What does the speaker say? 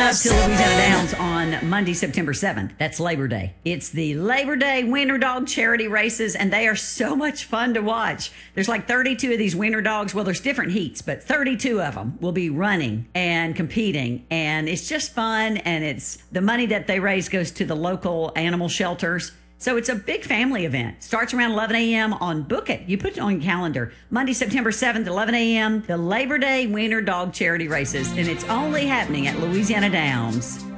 up to Louisiana Downs on Monday, September 7th. That's Labor Day. It's the Labor Day Winter Dog Charity Races, and they are so much fun to watch. There's like 32 of these winter dogs. Well, there's different heats, but 32 of them will be running and competing, and it's just fun, and it's the money that they raise goes to the local animal shelters. So it's a big family event. Starts around 11 a.m. on Book It. You put it on your calendar. Monday, September 7th, 11 a.m., the Labor Day Winter Dog Charity Races, and it's only happening at Louisiana Downs.